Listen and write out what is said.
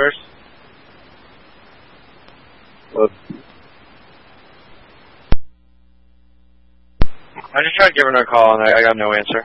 first? Whoops. I just tried giving her a call and I got no answer.